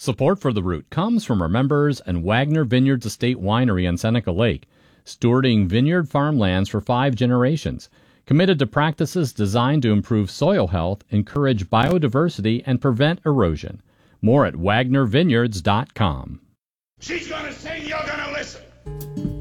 Support for The Root comes from our members and Wagner Vineyards Estate Winery on Seneca Lake, stewarding vineyard farmlands for 5 generations, committed to practices designed to improve soil health, encourage biodiversity, and prevent erosion. More at wagnervineyards.com. She's gonna sing, you're gonna listen.